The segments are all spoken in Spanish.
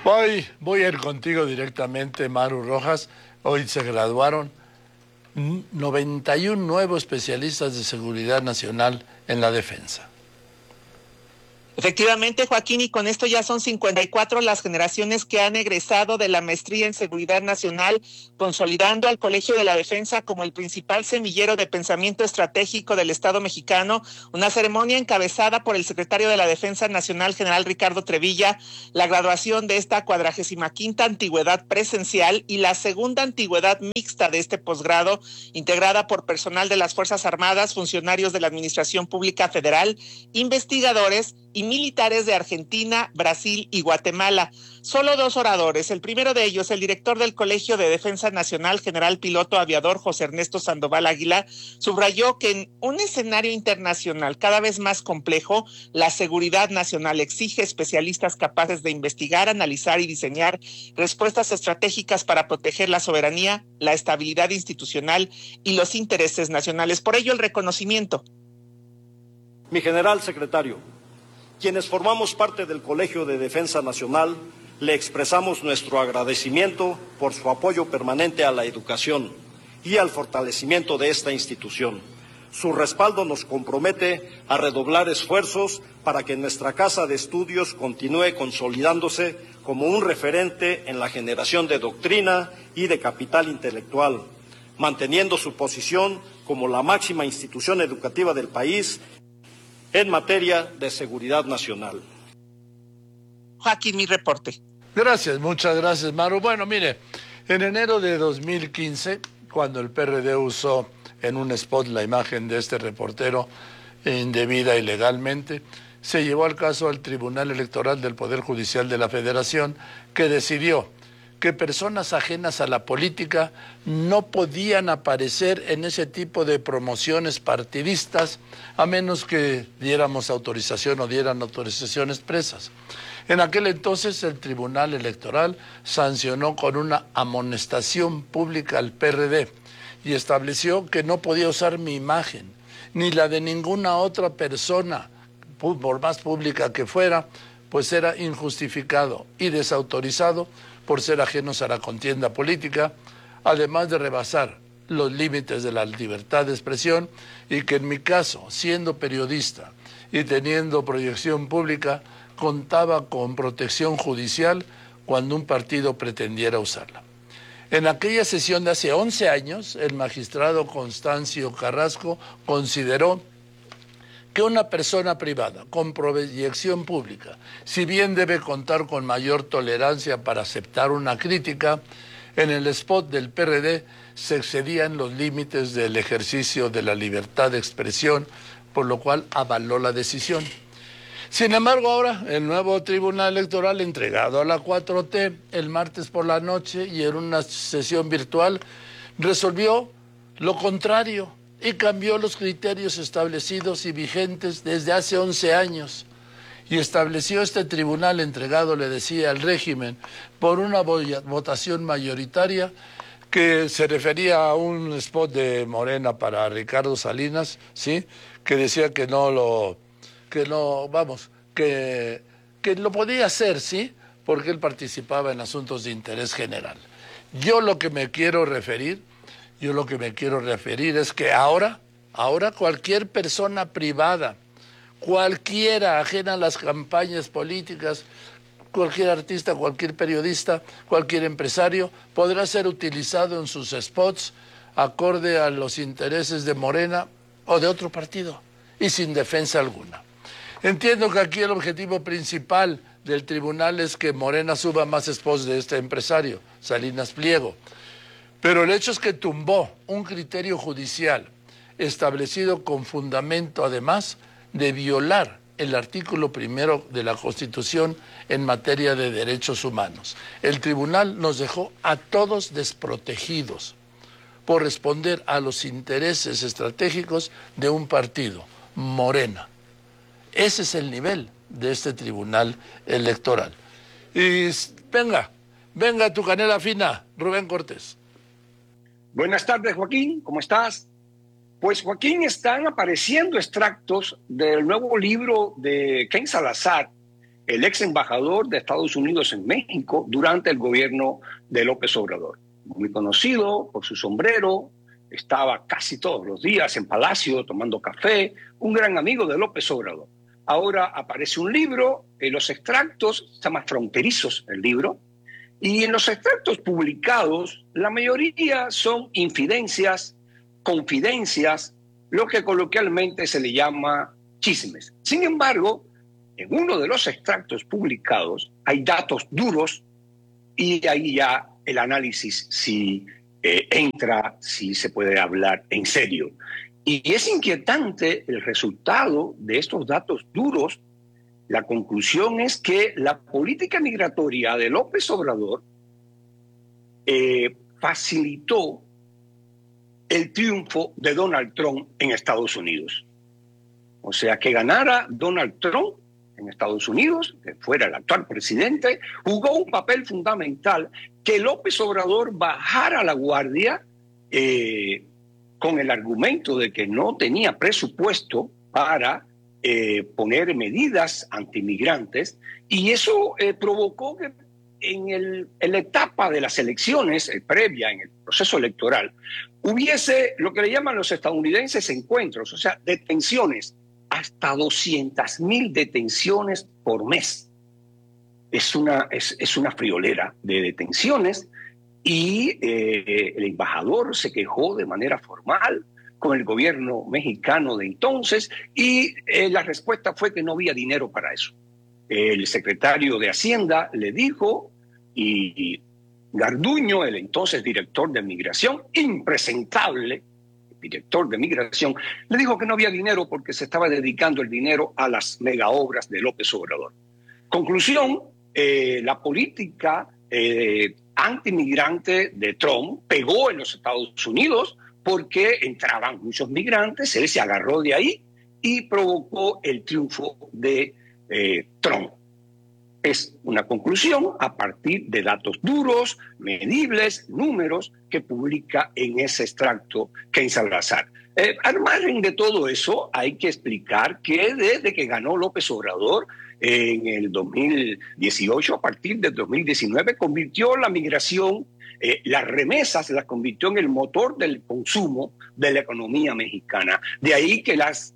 Voy a ir contigo directamente, Maru Rojas. Hoy se graduaron 91 nuevos especialistas de seguridad nacional en la defensa. Efectivamente, Joaquín, y con esto ya son 54 las generaciones que han egresado de la maestría en Seguridad Nacional, consolidando al Colegio de la Defensa como el principal semillero de pensamiento estratégico del Estado mexicano, una ceremonia encabezada por el secretario de la Defensa Nacional, general Ricardo Trevilla, la graduación de esta 45ª antigüedad presencial y la segunda antigüedad mixta de este posgrado, integrada por personal de las Fuerzas Armadas, funcionarios de la Administración Pública Federal, investigadores y militares de Argentina, Brasil y Guatemala. Solo 2 oradores. El primero de ellos, el director del Colegio de Defensa Nacional, general piloto aviador José Ernesto Sandoval Águila, subrayó que en un escenario internacional cada vez más complejo, la seguridad nacional exige especialistas capaces de investigar, analizar y diseñar respuestas estratégicas para proteger la soberanía, la estabilidad institucional y los intereses nacionales. Por ello, el reconocimiento. Mi general secretario, quienes formamos parte del Colegio de Defensa Nacional, le expresamos nuestro agradecimiento por su apoyo permanente a la educación y al fortalecimiento de esta institución. Su respaldo nos compromete a redoblar esfuerzos para que nuestra casa de estudios continúe consolidándose como un referente en la generación de doctrina y de capital intelectual, manteniendo su posición como la máxima institución educativa del país en materia de seguridad nacional. Joaquín, mi reporte. Gracias, muchas gracias, Maru. Bueno, mire, en enero de 2015, cuando el PRD usó en un spot la imagen de este reportero indebida y legalmente, se llevó el caso al Tribunal Electoral del Poder Judicial de la Federación, que decidió que personas ajenas a la política no podían aparecer en ese tipo de promociones partidistas a menos que diéramos autorización o dieran autorización expresas. En aquel entonces el Tribunal Electoral sancionó con una amonestación pública al PRD y estableció que no podía usar mi imagen ni la de ninguna otra persona, por más pública que fuera, pues era injustificado y desautorizado por ser ajenos a la contienda política, además de rebasar los límites de la libertad de expresión, y que en mi caso, siendo periodista y teniendo proyección pública, contaba con protección judicial cuando un partido pretendiera usarla. En aquella sesión de hace 11 años, el magistrado Constancio Carrasco consideró que una persona privada con proyección pública, si bien debe contar con mayor tolerancia para aceptar una crítica, en el spot del PRD se excedían los límites del ejercicio de la libertad de expresión, por lo cual avaló la decisión. Sin embargo, ahora el nuevo Tribunal Electoral, entregado a la 4T el martes por la noche y en una sesión virtual, resolvió lo contrario y cambió los criterios establecidos y vigentes desde hace 11 años. Y estableció este tribunal entregado, le decía, al régimen por una votación mayoritaria que se refería a un spot de Morena para Ricardo Salinas, ¿sí? Que decía que lo podía hacer, ¿sí? Porque él participaba en asuntos de interés general. Yo lo que me quiero referir es que ahora cualquier persona privada, cualquiera ajena a las campañas políticas, cualquier artista, cualquier periodista, cualquier empresario, podrá ser utilizado en sus spots acorde a los intereses de Morena o de otro partido y sin defensa alguna. Entiendo que aquí el objetivo principal del tribunal es que Morena suba más spots de este empresario, Salinas Pliego. Pero el hecho es que tumbó un criterio judicial establecido con fundamento, además, de violar el artículo 1 de la Constitución en materia de derechos humanos. El tribunal nos dejó a todos desprotegidos por responder a los intereses estratégicos de un partido, Morena. Ese es el nivel de este tribunal electoral. Y venga tu canela fina, Rubén Cortés. Buenas tardes, Joaquín, ¿cómo estás? Pues, Joaquín, están apareciendo extractos del nuevo libro de Ken Salazar, el ex embajador de Estados Unidos en México durante el gobierno de López Obrador. Muy conocido por su sombrero, estaba casi todos los días en Palacio tomando café, un gran amigo de López Obrador. Ahora aparece un libro, en los extractos, se llama Fronterizos el libro, y en los extractos publicados, la mayoría son infidencias, confidencias, lo que coloquialmente se le llama chismes. Sin embargo, en uno de los extractos publicados hay datos duros y ahí ya el análisis si entra, si se puede hablar en serio. Y es inquietante el resultado de estos datos duros. La conclusión es que la política migratoria de López Obrador facilitó el triunfo de Donald Trump en Estados Unidos. O sea, que ganara Donald Trump en Estados Unidos, que fuera el actual presidente, jugó un papel fundamental, que López Obrador bajara la guardia con el argumento de que no tenía presupuesto para poner medidas antimigrantes, y eso provocó que en la etapa de las elecciones previa, en el proceso electoral, hubiese lo que le llaman los estadounidenses encuentros, o sea, detenciones, hasta 200,000 detenciones por mes. Es una friolera de detenciones, y el embajador se quejó de manera formal con el gobierno mexicano de entonces, y la respuesta fue que no había dinero para eso. El secretario de Hacienda le dijo, y Garduño, el entonces director de Migración, impresentable director de Migración, le dijo que no había dinero porque se estaba dedicando el dinero a las megaobras de López Obrador. Conclusión, la política antimigrante de Trump pegó en los Estados Unidos porque entraban muchos migrantes, él se agarró de ahí y provocó el triunfo de Trump. Es una conclusión a partir de datos duros, medibles, números que publica en ese extracto Ken Salazar. Al margen de todo eso, hay que explicar que desde que ganó López Obrador en el 2018, a partir del 2019, convirtió la migración, las remesas, las convirtió en el motor del consumo de la economía mexicana. De ahí que las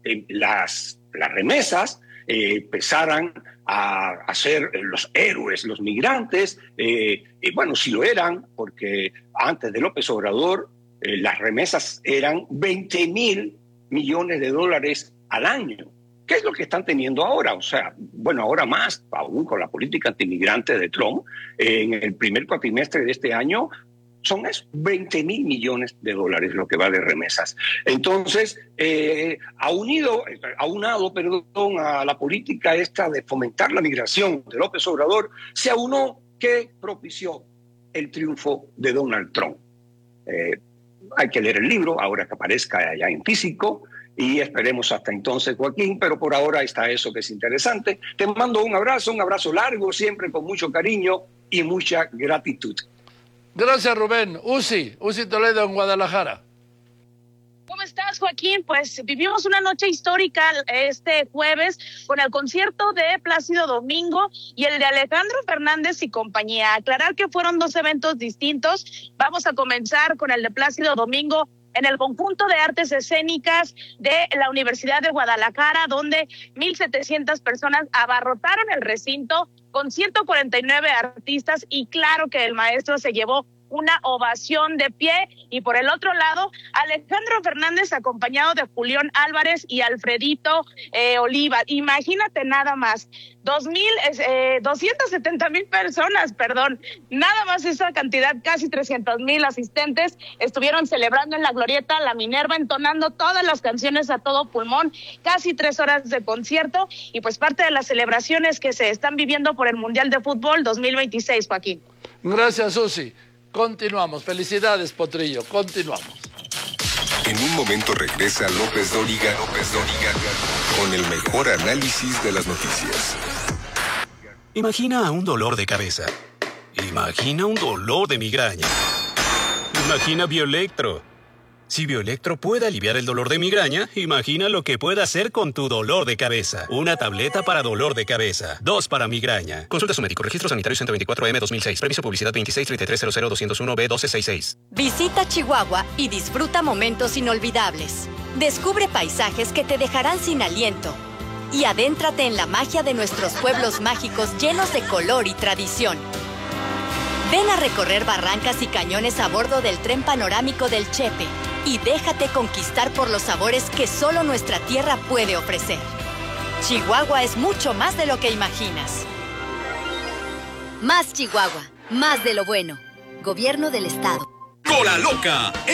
remesas empezaran a ser los héroes, los migrantes, y bueno, sí lo eran, porque antes de López Obrador las remesas eran 20,000 millones de dólares al año. ¿Qué es lo que están teniendo ahora? O sea, bueno, ahora más, aún con la política antimigrante de Trump, en el primer cuatrimestre de este año son 20,000 millones de dólares lo que va de remesas. Entonces, aunado a la política esta de fomentar la migración de López Obrador, se aunó que propició el triunfo de Donald Trump. Hay que leer el libro ahora que aparezca allá en físico, y esperemos hasta entonces, Joaquín, pero por ahora está eso que es interesante. Te mando un abrazo largo, siempre con mucho cariño y mucha gratitud. Gracias, Rubén. Uzi Toledo en Guadalajara. ¿Cómo estás, Joaquín? Pues vivimos una noche histórica este jueves con el concierto de Plácido Domingo y el de Alejandro Fernández y compañía. Aclarar que fueron dos eventos distintos. Vamos a comenzar con el de Plácido Domingo en el conjunto de artes escénicas de la Universidad de Guadalajara, donde 1,700 personas abarrotaron el recinto con 149 artistas, y claro que el maestro se llevó una ovación de pie. Y por el otro lado, Alejandro Fernández acompañado de Julián Álvarez y Alfredito Oliva. Imagínate nada más, 270,000 personas, nada más esa cantidad, casi 300,000 asistentes estuvieron celebrando en la Glorieta La Minerva, entonando todas las canciones a todo pulmón, casi 3 horas de concierto, y pues parte de las celebraciones que se están viviendo por el Mundial de Fútbol 2026, Joaquín. Gracias, Susi. Continuamos. Felicidades, Potrillo. Continuamos. En un momento regresa López Dóriga con el mejor análisis de las noticias. Imagina un dolor de cabeza. Imagina un dolor de migraña. Imagina Bioelectro. Si Bioelectro puede aliviar el dolor de migraña, imagina lo que puede hacer con tu dolor de cabeza. Una tableta para dolor de cabeza. 2 para migraña. Consulta a su médico. Registro Sanitario 124M 2006. Permiso Publicidad 2633000201B1266. Visita Chihuahua y disfruta momentos inolvidables. Descubre paisajes que te dejarán sin aliento. Y adéntrate en la magia de nuestros pueblos mágicos llenos de color y tradición. Ven a recorrer barrancas y cañones a bordo del tren panorámico del Chepe y déjate conquistar por los sabores que solo nuestra tierra puede ofrecer. Chihuahua es mucho más de lo que imaginas. Más Chihuahua, más de lo bueno. Gobierno del Estado. ¡Cola Loca!